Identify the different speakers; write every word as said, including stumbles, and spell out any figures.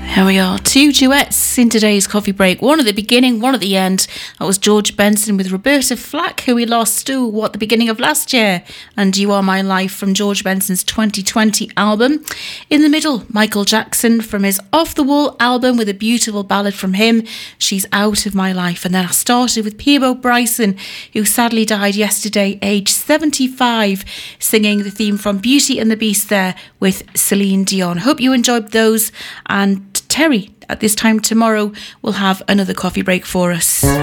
Speaker 1: Here we are, two duets in today's coffee break. One at the beginning, one at the end. That was George Benson with Roberta Flack, who we lost to what the beginning of last year, and You Are My Life from George Benson's twenty twenty album. In the middle, Michael Jackson from his Off the Wall album with a beautiful ballad from him, She's Out of My Life. And then I started with Peabo Bryson, who sadly died yesterday, aged seventy-five, singing the theme from Beauty and the Beast there with Celine Dion. Hope you enjoyed those, and Terry at this time tomorrow will have another coffee break for us.